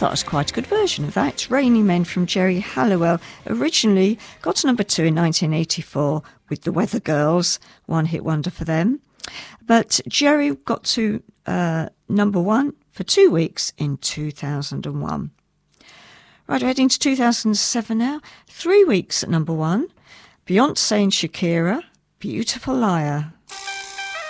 thought it was quite a good version of that. It's Rainy Men from Jerry Halliwell. Originally got to number 2 in 1984 with the Weather Girls, one-hit wonder for them. But Jerry got to number 1 for 2 weeks in 2001. Right, we're heading to 2007 now. 3 weeks at number 1. Beyonce and Shakira, Beautiful Liar.